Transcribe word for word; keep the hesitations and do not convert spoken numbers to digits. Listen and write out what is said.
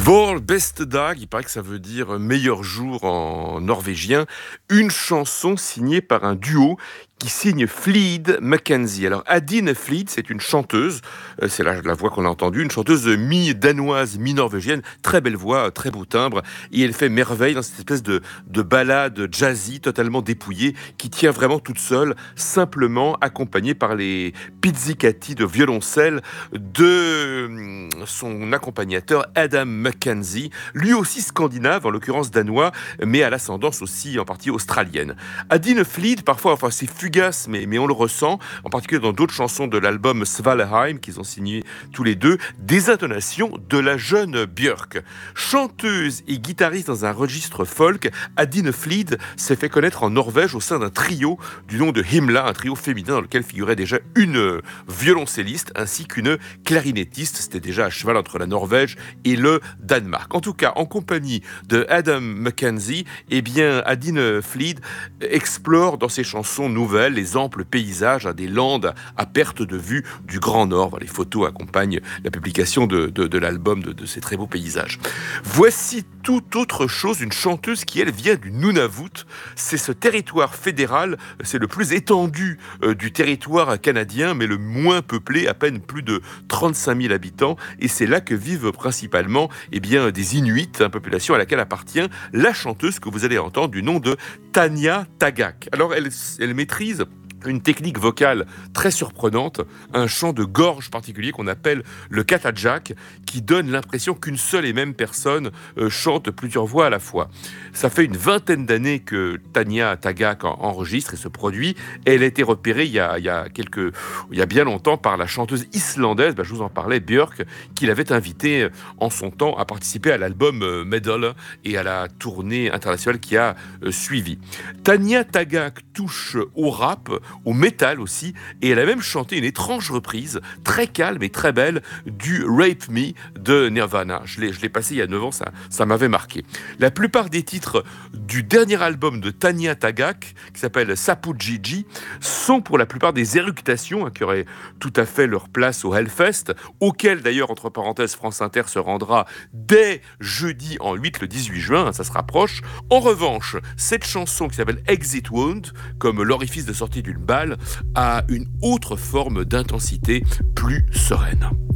Vår beste dag, il paraît que ça veut dire meilleur jour en norvégien. Une chanson signée par un duo qui signe Fleed Mackenzie. Alors, Adine Fleed, c'est une chanteuse, euh, c'est la, la voix qu'on a entendue, une chanteuse mi-danoise, mi-norvégienne, très belle voix, très beau timbre, et elle fait merveille dans cette espèce de, de ballade jazzy totalement dépouillée, qui tient vraiment toute seule, simplement accompagnée par les pizzicati de violoncelle de hum, son accompagnateur Adam Mackenzie, lui aussi scandinave, en l'occurrence danois, mais à l'ascendance aussi en partie australienne. Adine Fleed, parfois, enfin c'est fugace, mais, mais on le ressent, en particulier dans d'autres chansons de l'album Svalheim, qu'ils ont signé tous les deux, des intonations de la jeune Björk. Chanteuse et guitariste dans un registre folk, Adine Fleed s'est fait connaître en Norvège au sein d'un trio du nom de Himla, un trio féminin dans lequel figurait déjà une violoncelliste ainsi qu'une clarinettiste. C'était déjà à cheval entre la Norvège et le Danemark. En tout cas, en compagnie de Adam Mackenzie, eh bien, Adine Fleed explore dans ses chansons nouvelles les amples paysages, hein, des landes à perte de vue du Grand Nord. Voilà, les photos accompagnent la publication de, de, de l'album de, de ces très beaux paysages. Voici toute autre chose, une chanteuse qui, elle, vient du Nunavut. C'est ce territoire fédéral, c'est le plus étendu euh, du territoire canadien, mais le moins peuplé, à peine plus de trente-cinq mille habitants. Et c'est là que vivent principalement eh bien, des Inuits, une population à laquelle appartient la chanteuse que vous allez entendre du nom de Tanya Tagaq. Alors, elle, elle maîtrise une technique vocale très surprenante, un chant de gorge particulier qu'on appelle le katajak, qui donne l'impression qu'une seule et même personne euh, chante plusieurs voix à la fois. Ça fait une vingtaine d'années que Tanya Tagaq enregistre et se produit. Elle a été repérée il y a, il y a, quelques, il y a bien longtemps par la chanteuse islandaise, bah, je vous en parlais, Björk, qui l'avait invitée en son temps à participer à l'album euh, Medal et à la tournée internationale qui a euh, suivi. Tanya Tagaq touche au rap, au métal aussi, et elle a même chanté une étrange reprise, très calme et très belle, du Rape Me de Nirvana. Je l'ai, je l'ai passé il y a neuf ans, ça, ça m'avait marqué. La plupart des titres du dernier album de Tanya Tagaq, qui s'appelle Sapujiji, sont pour la plupart des éructations, hein, qui auraient tout à fait leur place au Hellfest, auquel d'ailleurs, entre parenthèses, France Inter se rendra dès jeudi en huit, le dix-huit juin, hein, ça se rapproche. En revanche, cette chanson qui s'appelle Exit Wound, comme l'orifice de sortie d'une balle, a une autre forme d'intensité plus sereine.